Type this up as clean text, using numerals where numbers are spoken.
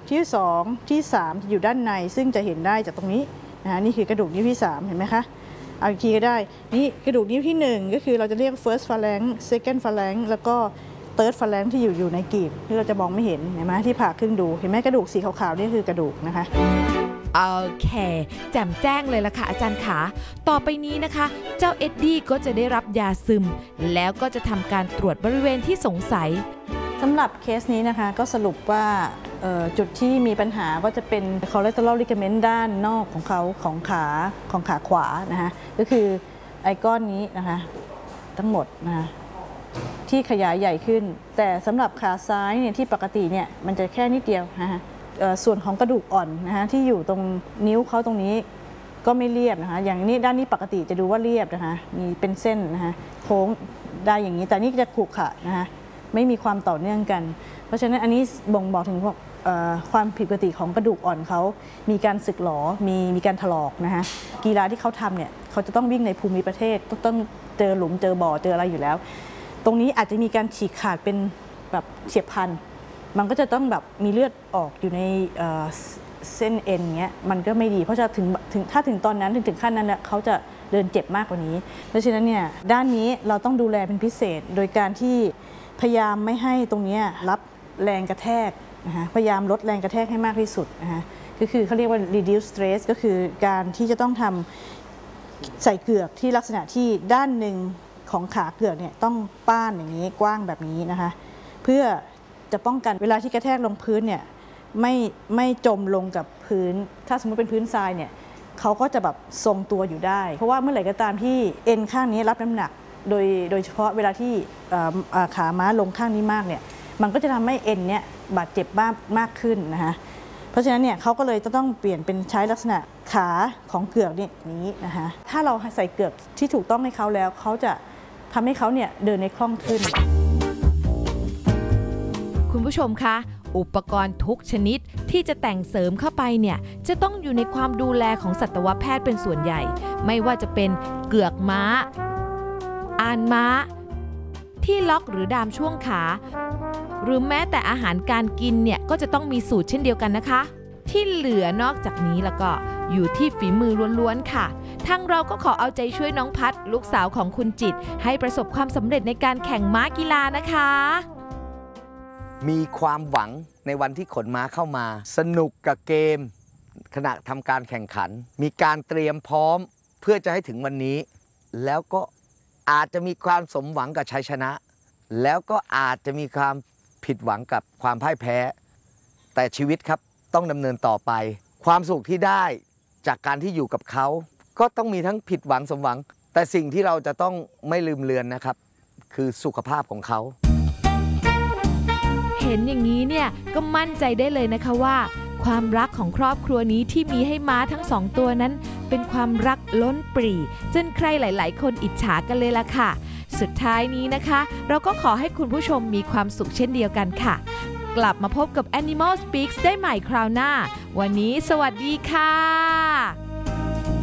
ที่2ที่3จะอยู่ด้านในซึ่งจะเห็นได้จากตรงนี้นะนี่คือกระดูกนิ้วที่3เห็นไหมคะเอาอีกทีก็ได้นี่กระดูกนิ้วที่1ก็คือเราจะเรียก first phalanx second phalanx แล้วก็ third phalanx ที่อยู่ในกีบที่เราจะมองไม่เห็นเห็นไหมที่ผ่าครึ่งดูเห็นไหมกระดูกสีขาวๆนี่คือกระดูกนะคะโอเคแจ่มแจ้งเลยล่ะค่ะอาจารย์ขาต่อไปนี้นะคะเจ้าเอ็ดดี้ก็จะได้รับยาซึมแล้วก็จะทำการตรวจบริเวณที่สงสัยสำหรับเคสนี้นะคะก็สรุปว่าจุดที่มีปัญหาก็จะเป็น collateral ligament ด้านนอกของเขาของขาขวานะคะก็คือไอ้ก้อนนี้นะคะทั้งหมดนะคะที่ขยายใหญ่ขึ้นแต่สำหรับขาซ้ายเนี่ยที่ปกติเนี่ยมันจะแค่นิดเดียวนะคะส่วนของกระดูกอ่อนนะคะที่อยู่ตรงนิ้วเขาตรงนี้ก็ไม่เรียบนะคะอย่างนี้ด้านนี้ปกติจะดูว่าเรียบนะคะมีเป็นเส้นนะคะโค้งได้อย่างนี้แต่นี่จะขรุขระนะคะไม่มีความต่อเนื่องกันเพราะฉะนั้นอันนี้บ่งบอกถึงความผิดปกติของกระดูกอ่อนเขามีการสึกหรอมีการถลอกนะคะกีฬาที่เขาทำเนี่ยเขาจะต้องวิ่งในภูมิประเทศต้องเจอหลุมเจอบ่อเจออะไรอยู่แล้วตรงนี้อาจจะมีการฉีกขาดเป็นแบบเฉียบพลันมันก็จะต้องแบบมีเลือดออกอยู่ในเส้นเอ็นเงี้ยมันก็ไม่ดีเพราะถ้าถึงตอนนั้นถึงขั้นนั้นเขาจะเดินเจ็บมากกว่านี้เพราะฉะนั้นเนี่ยด้านนี้เราต้องดูแลเป็นพิเศษโดยการที่พยายามไม่ให้ตรงนี้รับแรงกระแทกนะคะพยายามลดแรงกระแทกให้มากที่สุดนะคะก็คือเขาเรียกว่า reduce stress ก็คือการที่จะต้องทำใส่เกือกที่ลักษณะที่ด้านหนึ่งของขาเกือกเนี่ยต้องป้านอย่างนี้กว้างแบบนี้นะคะเพื่อจะป้องกันเวลาที่กระแทกลงพื้นเนี่ยไม่จมลงกับพื้นถ้าสมมติเป็นพื้นทรายเนี่ยเขาก็จะแบบทรงตัวอยู่ได้เพราะว่าเมื่อไหร่ก็ตามที่เอ็นข้างนี้รับน้ำหนักโดยเฉพาะเวลาที่ขาม้าลงข้างนี้มากเนี่ยมันก็จะทำให้เอ็นเนี่ยบาดเจ็บมากขึ้นนะคะเพราะฉะนั้นเนี่ยเขาก็เลยจะต้องเปลี่ยนเป็นใช้ลักษณะขาของเกือกนี้นะคะถ้าเราใส่เกือกที่ถูกต้องให้เขาแล้วเขาจะทำให้เขาเนี่ยเดินในคล่องขึ้นคุณผู้ชมคะอุปกรณ์ทุกชนิดที่จะแต่งเสริมเข้าไปเนี่ยจะต้องอยู่ในความดูแลของสัตวแพทย์เป็นส่วนใหญ่ไม่ว่าจะเป็นเกือกม้าอานม้าที่ล็อกหรือดามช่วงขาหรือแม้แต่อาหารการกินเนี่ยก็จะต้องมีสูตรเช่นเดียวกันนะคะที่เหลือนอกจากนี้แล้วก็อยู่ที่ฝีมือล้วนๆค่ะทางเราก็ขอเอาใจช่วยน้องพัดลูกสาวของคุณจิตให้ประสบความสำเร็จในการแข่งม้ากีฬานะคะมีความหวังในวันที่ขนม้าเข้ามาสนุกกับเกมขณะทำการแข่งขันมีการเตรียมพร้อมเพื่อจะให้ถึงวันนี้แล้วก็อาจจะมีความสมหวังกับชัยชนะแล้วก็อาจจะมีความผิดหวังกับความพ่ายแพ้แต่ชีวิตครับต้องดำเนินต่อไปความสุขที่ได้จากการที่อยู่กับเขาก็ต้องมีทั้งผิดหวังสมหวังแต่สิ่งที่เราจะต้องไม่ลืมเลือนนะครับคือสุขภาพของเขาเห็นอย่างนี้เนี่ยก็มั่นใจได้เลยนะคะว่าความรักของครอบครัวนี้ที่มีให้ม้าทั้งสองตัวนั้นเป็นความรักล้นปรีจนใครหลายๆคนอิจฉากันเลยล่ะค่ะสุดท้ายนี้นะคะเราก็ขอให้คุณผู้ชมมีความสุขเช่นเดียวกันค่ะกลับมาพบกับ Animal Speaks ได้ใหม่คราวหน้าวันนี้สวัสดีค่ะ